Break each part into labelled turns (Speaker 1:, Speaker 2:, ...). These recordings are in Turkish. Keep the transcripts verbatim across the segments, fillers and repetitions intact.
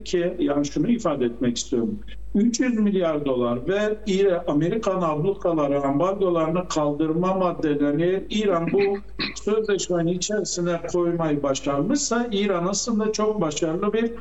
Speaker 1: ki yani şunu ifade etmek istiyorum. üç yüz milyar dolar ve İran, Amerikan ablukaları, ambargolarını kaldırma maddelerini İran bu sözleşmenin içerisine koymayı başarmışsa İran aslında çok başarılı bir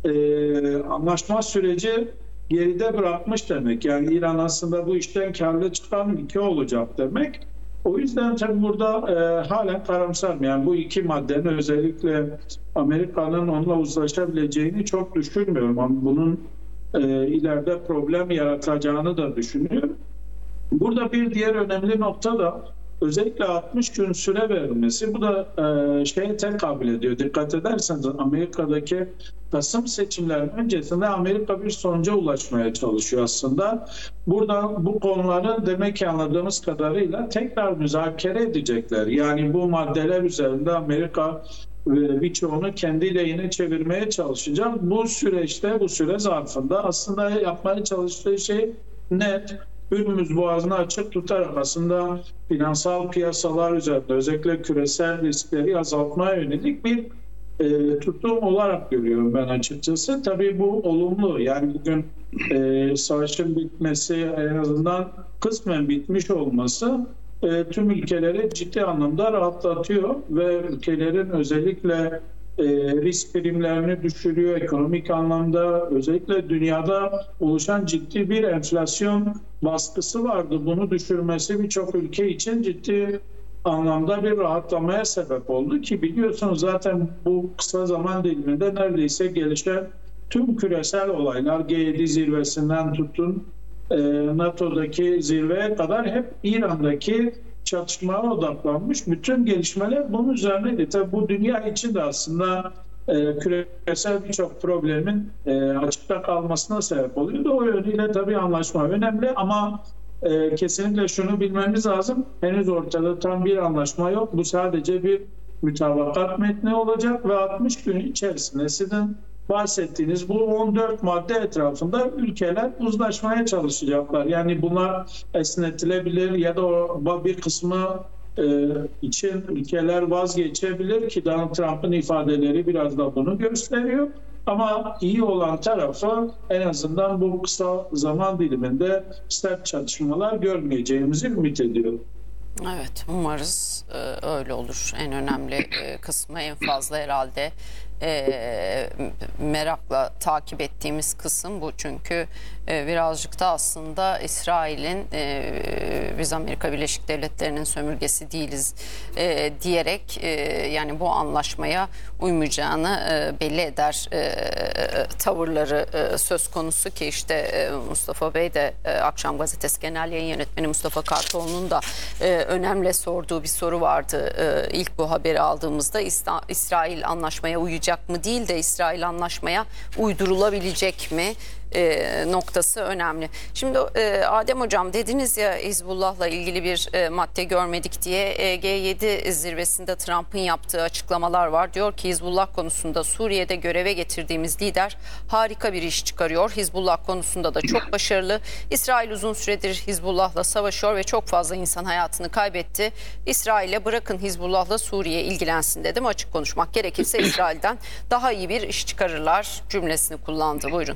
Speaker 1: e, anlaşma süreci geride bırakmış demek. Yani İran aslında bu işten karlı çıkan ülke olacak demek. O yüzden tabii burada e, halen karamsarım. Yani bu iki maddenin özellikle Amerika'nın onunla uzlaşabileceğini çok düşünmüyorum. Ama bunun e, ileride problem yaratacağını da düşünüyorum. Burada bir diğer önemli nokta da özellikle altmış gün süre verilmesi. Bu da e, şeye tekabül ediyor. Dikkat ederseniz Amerika'daki Kasım seçimlerinin öncesinde Amerika bir sonuca ulaşmaya çalışıyor aslında. Burada bu konuları demek ki anladığımız kadarıyla tekrar müzakere edecekler. Yani bu maddeler üzerinde Amerika birçoğunu kendi lehine çevirmeye çalışacak. Bu süreçte, bu süre zarfında aslında yapmaya çalıştığı şey net. Hürmüz Boğazı'nı açık tutarak aslında finansal piyasalar üzerinde özellikle küresel riskleri azaltmaya yönelik bir e, tutum olarak görüyorum ben açıkçası. Tabii bu olumlu. Yani bugün e, savaşın bitmesi, en azından kısmen bitmiş olması e, tüm ülkeleri ciddi anlamda rahatlatıyor ve ülkelerin özellikle e, risk primlerini düşürüyor. Ekonomik anlamda özellikle dünyada oluşan ciddi bir enflasyon baskısı vardı. Bunu düşürmesi birçok ülke için ciddi anlamda bir rahatlamaya sebep oldu ki biliyorsunuz zaten bu kısa zaman diliminde neredeyse gelişen tüm küresel olaylar G yedi zirvesinden tutun e, NATO'daki zirveye kadar hep İran'daki çatışmaya odaklanmış. Bütün gelişmeler bunun üzerineydi. Tabii bu dünya için de aslında e, küresel birçok problemin e, açıkta kalmasına sebep oluyordu. O yönüyle tabii anlaşma önemli ama e, kesinlikle şunu bilmemiz lazım. Henüz ortada tam bir anlaşma yok. Bu sadece bir mütabakat metni olacak ve altmış gün içerisinde sizin bahsettiğiniz bu on dört madde etrafında ülkeler uzlaşmaya çalışacaklar. Yani bunlar esnetilebilir ya da o bir kısmı e, için ülkeler vazgeçebilir ki Donald Trump'ın ifadeleri biraz da bunu gösteriyor. Ama iyi olan tarafı en azından bu kısa zaman diliminde sert çatışmalar görmeyeceğimizi ümit ediyorum.
Speaker 2: Evet, umarız e, öyle olur. En önemli e, kısmı en fazla herhalde e, merakla takip ettiğimiz kısım bu. Çünkü e, birazcık da aslında İsrail'in e, biz Amerika Birleşik Devletleri'nin sömürgesi değiliz e, diyerek e, yani bu anlaşmaya uymayacağını e, belli eder e, tavırları e, söz konusu ki işte e, Mustafa Bey de e, Akşam Gazetesi Genel Yayın Yönetmeni Mustafa Kartoğlu'nun da e, önemli sorduğu bir soru vardı. E, ilk bu haberi aldığımızda İsra İsrail anlaşmaya uyacak mı değil de İsrail anlaşmaya uydurulabilecek mi? E, noktası önemli. Şimdi e, Adem Hocam dediniz ya Hizbullah'la ilgili bir e, madde görmedik diye e, G yedi zirvesinde Trump'ın yaptığı açıklamalar var. Diyor ki Hizbullah konusunda Suriye'de göreve getirdiğimiz lider harika bir iş çıkarıyor. Hizbullah konusunda da çok başarılı. İsrail uzun süredir Hizbullah'la savaşıyor ve çok fazla insan hayatını kaybetti. İsrail'e bırakın Hizbullah'la Suriye ilgilensin dedim. Açık konuşmak gerekirse İsrail'den daha iyi bir iş çıkarırlar cümlesini kullandı. Buyurun.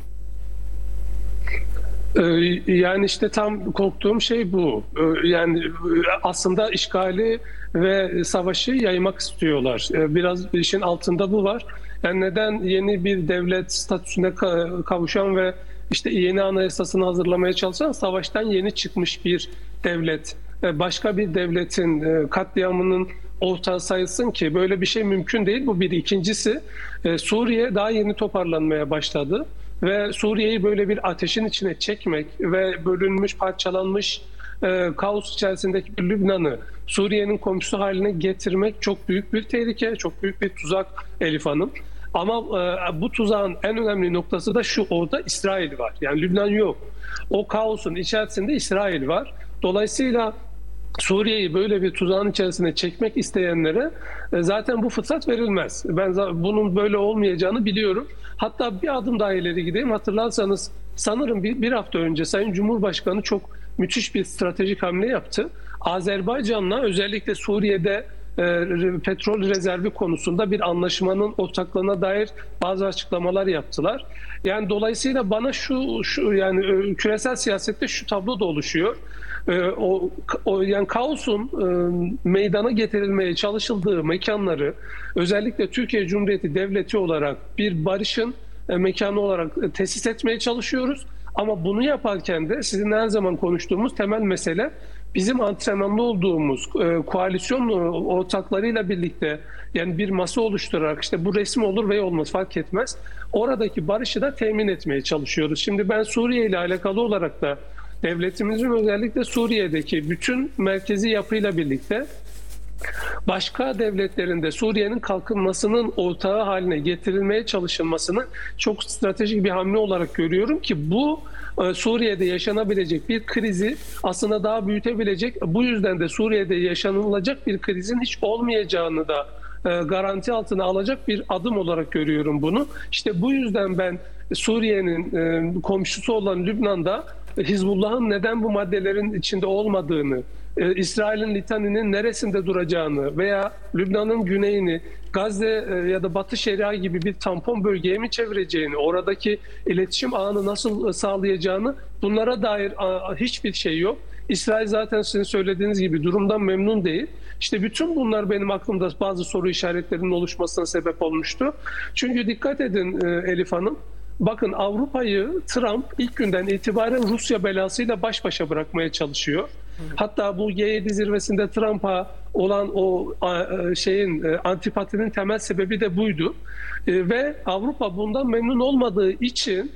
Speaker 3: Yani işte tam korktuğum şey bu. Yani aslında işgali ve savaşı yaymak istiyorlar. Biraz işin altında bu var. Yani neden yeni bir devlet statüsüne kavuşan ve işte yeni anayasasını hazırlamaya çalışan savaştan yeni çıkmış bir devlet, başka bir devletin katliamının ortağı sayılsın ki böyle bir şey mümkün değil. Bu bir. İkincisi Suriye daha yeni toparlanmaya başladı. Ve Suriye'yi böyle bir ateşin içine çekmek ve bölünmüş, parçalanmış e, kaos içerisindeki bir Lübnan'ı Suriye'nin komşusu haline getirmek çok büyük bir tehlike, çok büyük bir tuzak Elif Hanım. Ama e, bu tuzağın en önemli noktası da şu: orada İsrail var. Yani Lübnan yok. O kaosun içerisinde İsrail var. Dolayısıyla Suriye'yi böyle bir tuzağın içerisine çekmek isteyenlere zaten bu fırsat verilmez. Ben bunun böyle olmayacağını biliyorum. Hatta bir adım daha ileri gideyim. Hatırlarsanız sanırım bir, bir hafta önce Sayın Cumhurbaşkanı çok müthiş bir stratejik hamle yaptı. Azerbaycan'la özellikle Suriye'de e, petrol rezervi konusunda bir anlaşmanın ortaklığına dair bazı açıklamalar yaptılar. Yani dolayısıyla bana şu, şu yani e, küresel siyasette şu tablo da oluşuyor. E, o, o yani kaosun e, meydana getirilmeye çalışıldığı mekanları, özellikle Türkiye Cumhuriyeti Devleti olarak bir barışın e, mekanı olarak e, tesis etmeye çalışıyoruz. Ama bunu yaparken de sizin her zaman konuştuğumuz temel mesele, bizim antrenmanlı olduğumuz e, koalisyon ortaklarıyla birlikte, yani bir masa oluşturarak, işte bu resmi olur veya olmaz fark etmez, oradaki barışı da temin etmeye çalışıyoruz. Şimdi ben Suriye ile alakalı olarak da devletimizin özellikle Suriye'deki bütün merkezi yapıyla birlikte başka devletlerinde Suriye'nin kalkınmasının ortağı haline getirilmeye çalışılmasını çok stratejik bir hamle olarak görüyorum ki bu Suriye'de yaşanabilecek bir krizi aslında daha büyütebilecek. Bu yüzden de Suriye'de yaşanılacak bir krizin hiç olmayacağını da garanti altına alacak bir adım olarak görüyorum bunu. İşte bu yüzden ben Suriye'nin komşusu olan Lübnan'da Hizbullah'ın neden bu maddelerin içinde olmadığını, İsrail'in Litani'nin neresinde duracağını veya Lübnan'ın güneyini Gazze ya da Batı Şeria gibi bir tampon bölgeye mi çevireceğini, oradaki iletişim ağını nasıl sağlayacağını, bunlara dair hiçbir şey yok. İsrail zaten sizin söylediğiniz gibi durumdan memnun değil. İşte bütün bunlar benim aklımda bazı soru işaretlerinin oluşmasına sebep olmuştu. Çünkü dikkat edin Elif Hanım, bakın Avrupa'yı Trump ilk günden itibaren Rusya belasıyla baş başa bırakmaya çalışıyor. Hatta bu G yedi zirvesinde Trump'a olan o şeyin antipatinin temel sebebi de buydu. Ve Avrupa bundan memnun olmadığı için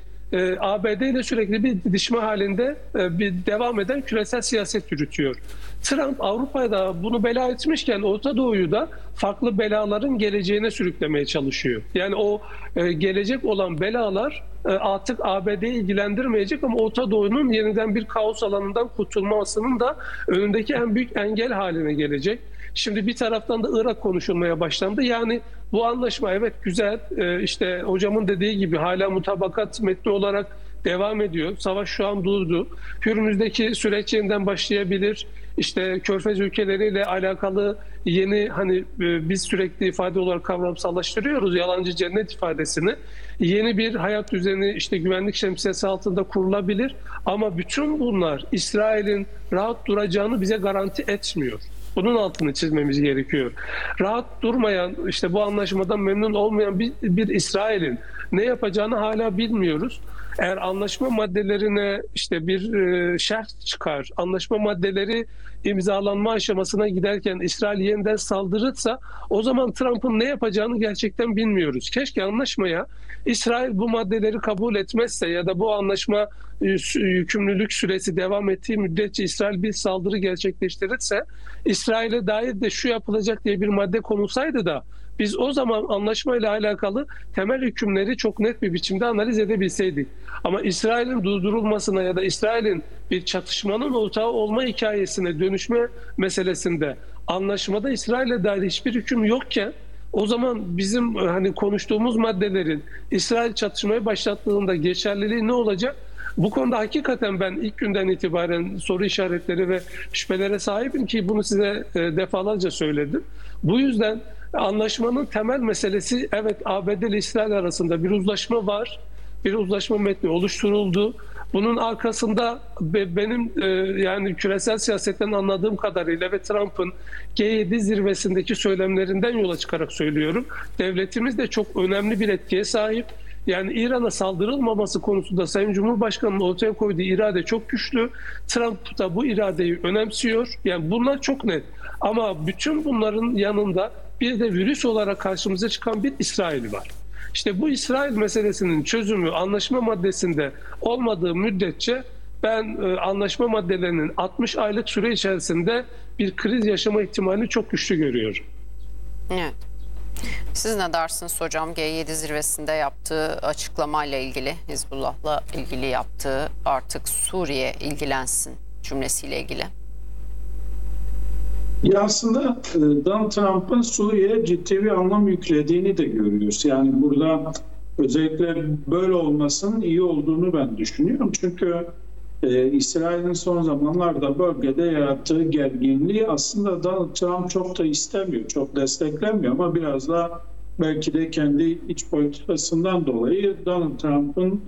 Speaker 3: A B D ile sürekli bir didişme halinde bir devam eden küresel siyaset yürütüyor. Trump Avrupa'da bunu bela etmişken Orta Doğu'yu da farklı belaların geleceğine sürüklemeye çalışıyor. Yani o gelecek olan belalar artık A B D'yi ilgilendirmeyecek ama Orta Doğu'nun yeniden bir kaos alanından kurtulmasının da önündeki en büyük engel haline gelecek. Şimdi bir taraftan da Irak konuşulmaya başlandı. Yani bu anlaşma evet güzel, işte hocamın dediği gibi hala mutabakat metni olarak devam ediyor. Savaş şu an durdu. Hürmüz'deki süreç yeniden başlayabilir. İşte Körfez ülkeleriyle alakalı yeni, hani biz sürekli ifade olarak kavramsallaştırıyoruz yalancı cennet ifadesini. Yeni bir hayat düzeni işte güvenlik şemsiyesi altında kurulabilir. Ama bütün bunlar İsrail'in rahat duracağını bize garanti etmiyor. Bunun altını çizmemiz gerekiyor. Rahat durmayan, işte bu anlaşmadan memnun olmayan bir, bir İsrail'in ne yapacağını hala bilmiyoruz. Eğer anlaşma maddelerine işte bir e, şerh çıkar, anlaşma maddeleri imzalanma aşamasına giderken İsrail yeniden saldırırsa, o zaman Trump'ın ne yapacağını gerçekten bilmiyoruz. Keşke anlaşmaya İsrail bu maddeleri kabul etmezse ya da bu anlaşma yükümlülük süresi devam ettiği müddetçe İsrail bir saldırı gerçekleştirirse, İsrail'e dair de şu yapılacak diye bir madde konulsaydı da biz o zaman anlaşmayla alakalı temel hükümleri çok net bir biçimde analiz edebilseydik. Ama İsrail'in durdurulmasına ya da İsrail'in bir çatışmanın ortağı olma hikayesine dönüşme meselesinde anlaşmada İsrail'e dair hiçbir hüküm yokken, o zaman bizim hani konuştuğumuz maddelerin İsrail çatışmayı başlattığında geçerliliği ne olacak? Bu konuda hakikaten ben ilk günden itibaren soru işaretleri ve şüphelere sahibim ki bunu size defalarca söyledim. Bu yüzden anlaşmanın temel meselesi, evet A B D ile İsrail arasında bir uzlaşma var. Bir uzlaşma metni oluşturuldu. Bunun arkasında benim yani küresel siyasetten anladığım kadarıyla ve Trump'ın G yedi zirvesindeki söylemlerinden yola çıkarak söylüyorum, devletimiz de çok önemli bir etkiye sahip. Yani İran'a saldırılmaması konusunda Sayın Cumhurbaşkanı'nın ortaya koyduğu irade çok güçlü. Trump da bu iradeyi önemsiyor. Yani bunlar çok net. Ama bütün bunların yanında bir de virüs olarak karşımıza çıkan bir İsrail var. İşte bu İsrail meselesinin çözümü anlaşma maddesinde olmadığı müddetçe ben anlaşma maddelerinin altmış aylık süre içerisinde bir kriz yaşama ihtimalini çok güçlü görüyorum.
Speaker 2: Evet. Siz ne dersiniz hocam, G yedi zirvesinde yaptığı açıklamayla ilgili, Hizbullah'la ilgili yaptığı artık Suriye ilgilensin cümlesiyle ilgili?
Speaker 1: Ya aslında Donald Trump'ın Suriye'ye ciddi bir anlam yüklediğini de görüyoruz. Yani burada özellikle böyle olmasının iyi olduğunu ben düşünüyorum. Çünkü Ee, İsrail'in son zamanlarda bölgede yarattığı gerginliği aslında Donald Trump çok da istemiyor, çok desteklemiyor ama biraz da belki de kendi iç politikasından dolayı Donald Trump'ın